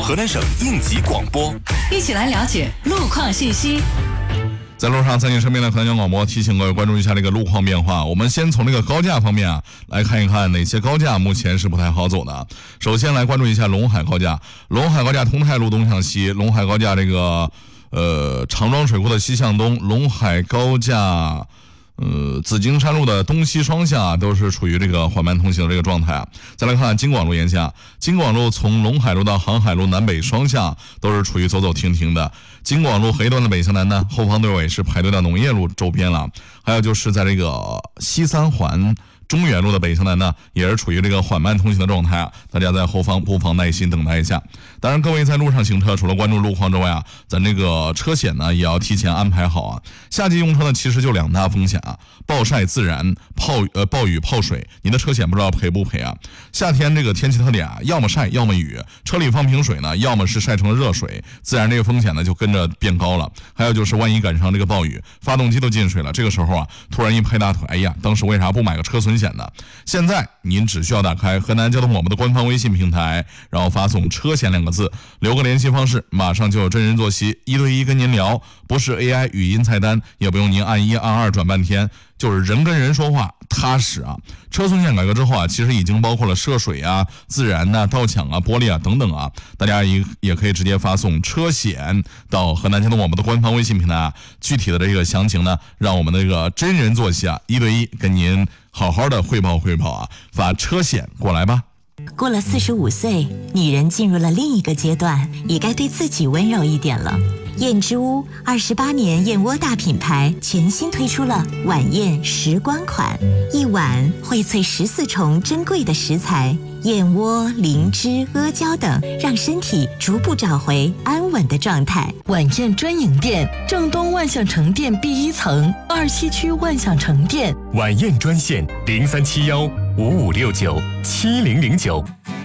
河南省应急广播， 一起来了解路况信息。 在路上，在您身边的河南交广播提醒各位关注一下这个路况变化。我们先从这个高架方面来看一看哪些高架目前是不太好走的。首先来关注一下陇海高架，陇海高架通泰路东向西，陇海高架这个长庄水库的西向东，陇海高架紫金山路的东西双向都是处于这个缓慢通行的这个状态。再来看京广路沿线，京广路从陇海路到航海路南北双向都是处于走走停停的。京广路黑段的北向南呢，后方队尾是排队到农业路周边了。还有就是在这个西三环中原路的北向南呢，也是处于这个缓慢通行的状态大家在后方不妨耐心等待一下。当然，各位在路上行车，除了关注路况之外咱这个车险呢也要提前安排好夏季用车呢，其实就两大风险暴晒自燃、暴雨泡水，您的车险不知道赔不赔夏天这个天气特点要么晒，要么雨，车里放瓶水呢，要么是晒成了热水，自然这个风险呢就跟着变高了。还有就是万一赶上这个暴雨，发动机都进水了，这个时候突然一拍大腿，哎呀，当时为啥不买个车损险呢？现在您只需要打开河南交通广播的官方微信平台，然后发送车险2个字，留个联系方式，马上就有真人坐席1对1跟您聊，不是 AI 语音菜单，也不用您按1按2转半天，就是人跟人说话踏实车损险改革之后其实已经包括了涉水自燃盗抢玻璃等等大家也可以直接发送车险到河南交通广播的官方微信平台具体的这个详情呢，让我们的这个真人坐席1对1跟您好好的汇报发车险过来吧。 过了45岁，女人进入了另一个阶段，也该对自己温柔一点了。燕之屋28年燕窝大品牌全新推出了晚宴时光款，一碗荟萃14重珍贵的食材，燕窝、灵芝、阿胶等，让身体逐步找回安稳的状态。 晚宴专营店，正东万象城店 B1 层，2西区万象城店。 晚宴专线037155697009。